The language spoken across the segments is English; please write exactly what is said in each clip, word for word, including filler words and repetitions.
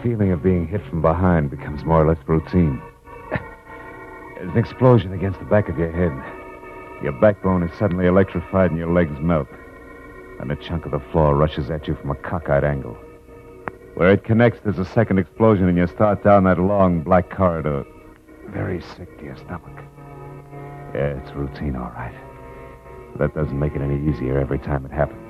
feeling of being hit from behind becomes more or less routine. There's an explosion against the back of your head. Your backbone is suddenly electrified and your legs melt. And a chunk of the floor rushes at you from a cockeyed angle. Where it connects, there's a second explosion, and you start down that long black corridor. Very sick to your stomach. Yeah, it's routine, all right. But that doesn't make it any easier every time it happens.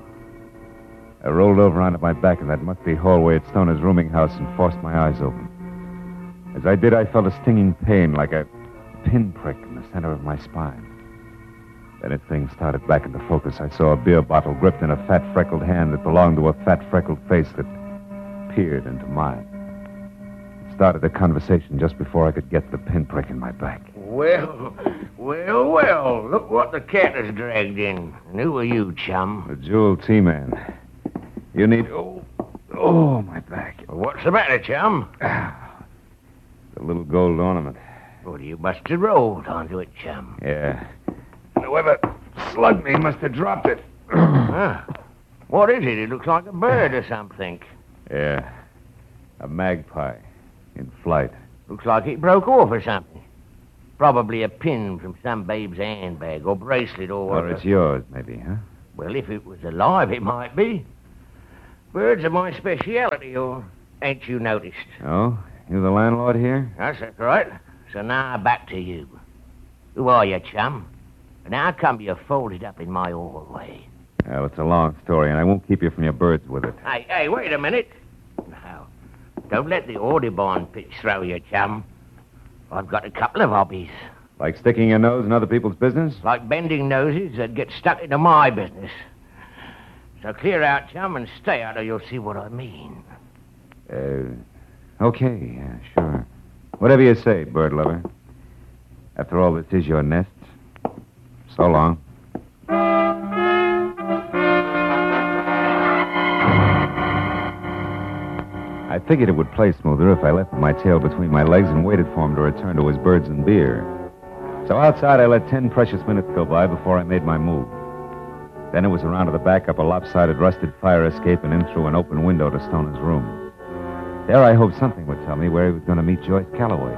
I rolled over onto my back in that musty hallway at Stoner's rooming house and forced my eyes open. As I did, I felt a stinging pain like a pinprick in the center of my spine. Then as things started back into focus, I saw a beer bottle gripped in a fat, freckled hand that belonged to a fat, freckled face that peered into mine. It started a conversation just before I could get the pinprick in my back. Well, well, well, look what the cat has dragged in. And who are you, chum? The Jewel T-Man. You need... Oh, oh, my back. What's the matter, chum? The little gold ornament. Well, you must have rolled onto it, chum. Yeah. And whoever slugged me must have dropped it. Huh. What is it? It looks like a bird or something. Yeah. A magpie in flight. Looks like it broke off or something. Probably a pin from some babe's handbag or bracelet or... Or it's yours, maybe, huh? Well, if it was alive, it might be. Birds are my speciality, or ain't you noticed? Oh? You the landlord here? Yes, that's right. So now back to you. Who are you, chum? And how come you're folded up in my hallway? Well, it's a long story, and I won't keep you from your birds with it. Hey, hey, wait a minute. Now, don't let the Audubon pitch throw you, chum. I've got a couple of hobbies. Like sticking your nose in other people's business? Like bending noses that get stuck into my business. So clear out, chum, and stay out, or you'll see what I mean. Uh, okay, yeah, sure. Whatever you say, bird lover. After all, this is your nest. So long. I figured it would play smoother if I left my tail between my legs and waited for him to return to his birds and beer. So outside, I let ten precious minutes go by before I made my move. Then it was around to the back up a lopsided, rusted fire escape and in through an open window to Stoner's room. There I hoped something would tell me where he was going to meet Joyce Calloway.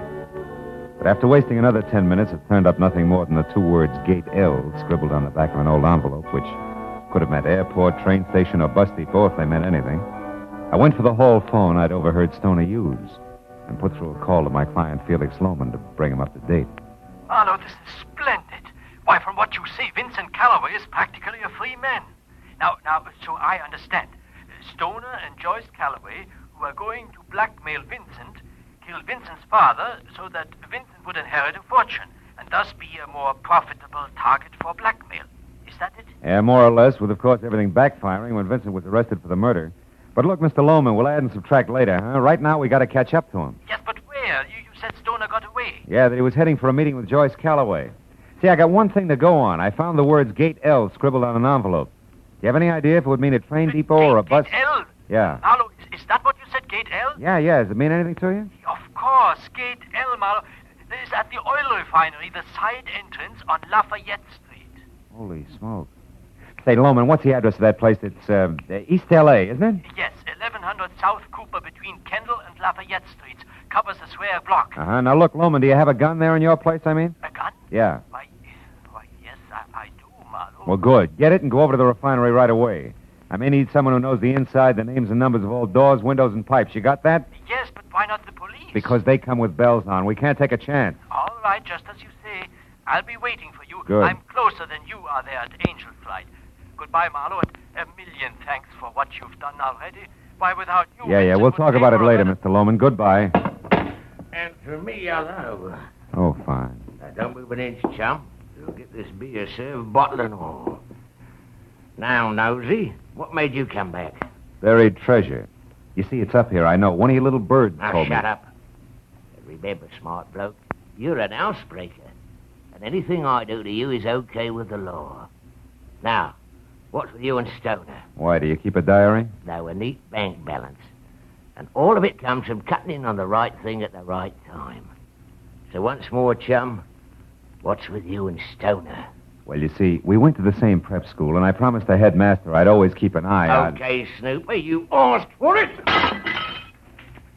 But after wasting another ten minutes, it turned up nothing more than the two words Gate L scribbled on the back of an old envelope, which could have meant airport, train station, or bus depot if they meant anything. I went for the hall phone I'd overheard Stoner use and put through a call to my client, Felix Lohman, to bring him up to date. Marlowe, this is splendid. Why, from what you say, Vincent Calloway is practically a free man. Now, now, so I understand. Stoner and Joyce Calloway, who are going to blackmail Vincent, kill Vincent's father so that Vincent would inherit a fortune and thus be a more profitable target for blackmail. Is that it? Yeah, more or less, with, of course, everything backfiring when Vincent was arrested for the murder. But look, Mister Lohman, we'll add and subtract later, huh? Right now, we got to catch up to him. Yes, but where? You, you said Stoner got away. Yeah, that he was heading for a meeting with Joyce Calloway. See, I got one thing to go on. I found the words Gate L scribbled on an envelope. Do you have any idea if it would mean a train depot or a bus? Gate L? Yeah. Marlowe, is, is that what you said, Gate L? Yeah, yeah. Does it mean anything to you? Of course, Gate L, Marlowe. This is at the oil refinery, the side entrance on Lafayette Street. Holy smoke. Say, Lohman, what's the address of that place? It's uh, East L A, isn't it? Yes, eleven hundred South Cooper between Kendall and Lafayette Streets. Covers the square block. Uh-huh. Now, look, Lohman, do you have a gun there in your place, I mean? A gun? Yeah. Why, why yes, I, I do, Marlowe. Well, good. Get it and go over to the refinery right away. I may need someone who knows the inside, the names and numbers of all doors, windows, and pipes. You got that? Yes, but why not the police? Because they come with bells on. We can't take a chance. All right, just as you say. I'll be waiting for you. Good. I'm closer than you are there at Angel Flight. Goodbye, Marlowe, and a million thanks for what you've done already. Why, without you... Yeah, yeah, we'll talk about it later, Mister Lohman. Goodbye. And for me, hello. Oh, fine. Now, don't move an inch, chum. You'll get this beer served, bottle and all. Now, Nosy, what made you come back? Buried treasure. You see, it's up here, I know. One of your little birds Now, told me. shut up. And remember, smart bloke, you're an housebreaker. And anything I do to you is okay with the law. Now, what's with you and Stoner? Why, do you keep a diary? Now, a neat bank balance. And all of it comes from cutting in on the right thing at the right time. So once more, chum, what's with you and Stoner? Well, you see, we went to the same prep school, and I promised the headmaster I'd always keep an eye on... Okay, Snooper, you asked for it.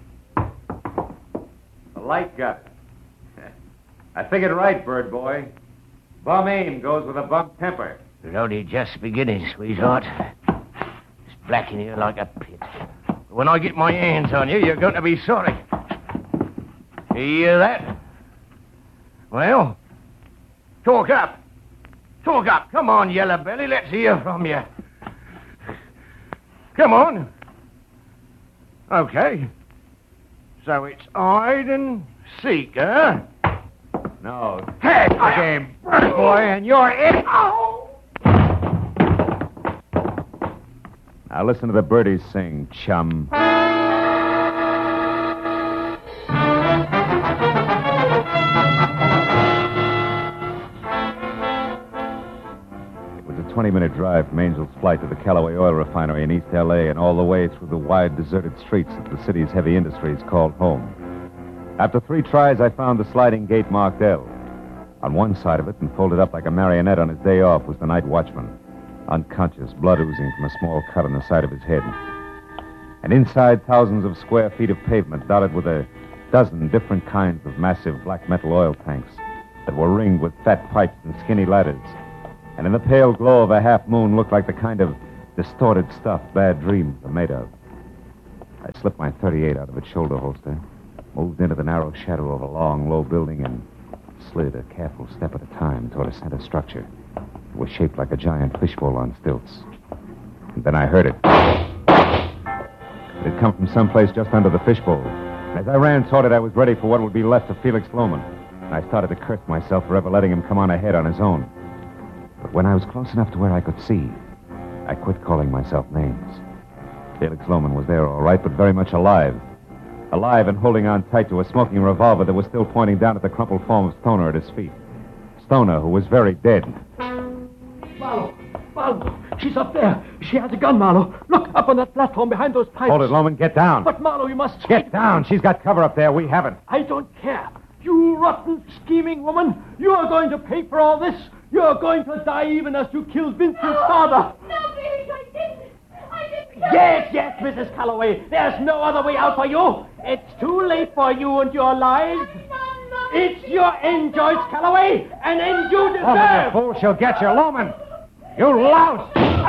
light got it. I figured right, bird boy. Bum aim goes with a bum temper. It's only just beginning, sweetheart. It's black in here like a pit. When I get my hands on you, you're going to be sorry. You hear that? Well, talk up. Talk up. Come on, Yellow Belly. Let's hear from you. Come on. Okay. So it's hide and seek, huh? No. Head the game, bird boy, and you're it. Now listen to the birdies sing, chum. It was a twenty-minute drive from Angel's Flight to the Callaway Oil Refinery in East L A and all the way through the wide, deserted streets that the city's heavy industries called home. After three tries, I found the sliding gate marked L. On one side of it, and folded up like a marionette on his day off, was the night watchman, unconscious, blood oozing from a small cut on the side of his head. And inside, thousands of square feet of pavement dotted with a dozen different kinds of massive black metal oil tanks that were ringed with fat pipes and skinny ladders. And in the pale glow of a half moon looked like the kind of distorted stuff bad dreams are made of. I slipped my thirty-eight out of its shoulder holster, moved into the narrow shadow of a long, low building, and slid a careful step at a time toward a center structure. It was shaped like a giant fishbowl on stilts. And then I heard it. It had come from someplace just under the fishbowl. And as I ran toward it, I was ready for what would be left of Felix Lohman. And I started to curse myself for ever letting him come on ahead on his own. But when I was close enough to where I could see, I quit calling myself names. Felix Lohman was there all right, but very much alive. Alive and holding on tight to a smoking revolver that was still pointing down at the crumpled form of Stoner at his feet. Stoner, who was very dead. Marlowe! Marlowe! She's up there. She has a gun, Marlowe. Look, up on that platform behind those pipes. Hold it, Lohman. Get down. But, Marlowe, you must... Get down. She's got cover up there. We haven't. I don't care. You rotten, scheming woman. You are going to pay for all this. You're going to die even as you killed Vincent's father. No, Felix, I didn't. I didn't kill Yes, yes, Missus Calloway. There's no other way out for you. It's too late for you and your lies. It's your end, Joyce Calloway, an end you deserve. Lohman, you fool. She'll get you. Lohman. You louse.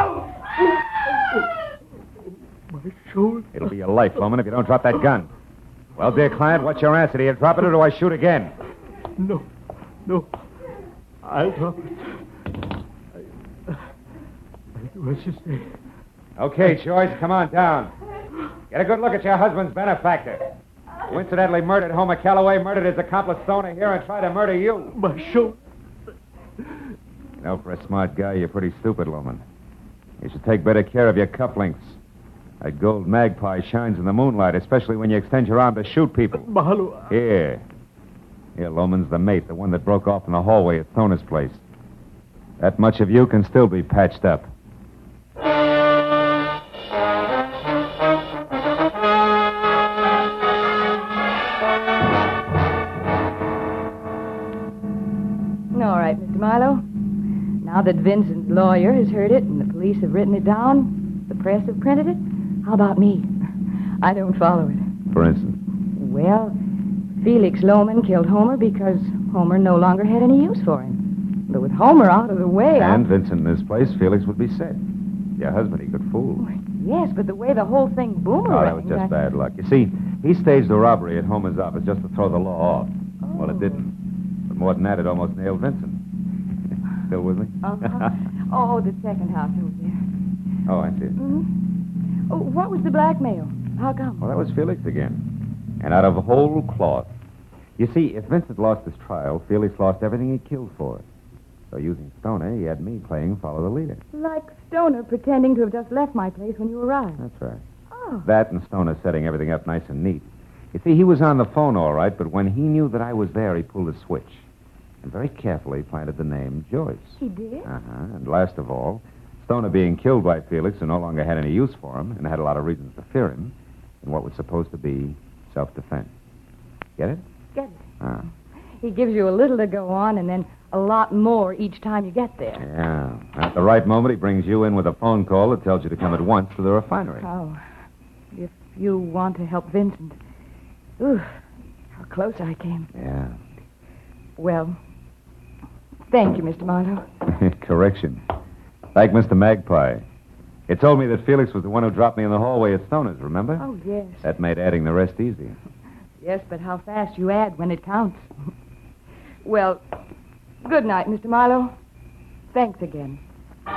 My shoulder. It'll be your life, Lohman, if you don't drop that gun. Well, dear client, what's your answer? Do you drop it or do I shoot again? No, no. I'll drop it. I, I'll do as you say. Okay, Joyce, come on down. Get a good look at your husband's benefactor, who incidentally murdered Homer Calloway, murdered his accomplice Stoner here, and tried to murder you. My shoulder. You know, for a smart guy, you're pretty stupid, Lohman. You should take better care of your cufflinks. That gold magpie shines in the moonlight, especially when you extend your arm to shoot people. Marlowe. Here. Here, Lohman's the mate, the one that broke off in the hallway at Stoner's place. That much of you can still be patched up. All right, Mister Marlowe. Now that Vincent's lawyer has heard it and the police have written it down, the press have printed it, how about me? I don't follow it. For instance? Well, Felix Lohman killed Homer because Homer no longer had any use for him. But with Homer out of the way... And I... Vincent in his place, Felix would be set. Your husband he could fool. Yes, but the way the whole thing boomeranged... Oh, that was just I... bad luck. You see, he staged a robbery at Homer's office just to throw the law off. Oh. Well, it didn't. But more than that, it almost nailed Vincent. Still with me? Uh-huh. Oh, the second house over there. Oh, I see it. Mm-hmm. Oh, what was the blackmail? How come? Well, that was Felix again. And out of whole cloth. You see, if Vincent lost his trial, Felix lost everything he killed for. So using Stoner, he had me playing follow the leader. Like Stoner pretending to have just left my place when you arrived. That's right. Oh. That and Stoner setting everything up nice and neat. You see, he was on the phone all right, but when he knew that I was there, he pulled a switch. And very carefully planted the name Joyce. He did? Uh-huh. And last of all, Stoner being killed by Felix, who no longer had any use for him and had a lot of reasons to fear him, in what was supposed to be self-defense. Get it? Get it. Ah. He gives you a little to go on and then a lot more each time you get there. Yeah. At the right moment, he brings you in with a phone call that tells you to come at once to the refinery. Oh. If you want to help Vincent. Ooh. How close I came. Yeah. Well, thank you, Mister Marlowe. Correction. Like Mister Magpie. It told me that Felix was the one who dropped me in the hallway at Stoner's, remember? Oh, yes. That made adding the rest easy. Yes, but how fast you add when it counts. Well, good night, Mister Marlowe. Thanks again.